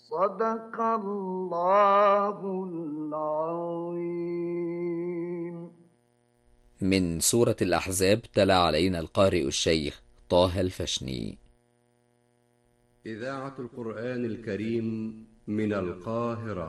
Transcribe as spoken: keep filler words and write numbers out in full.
صدق الله العظيم. من سورة الأحزاب تلا علينا القارئ الشيخ طه الفشني. إذاعة القرآن الكريم من القاهرة.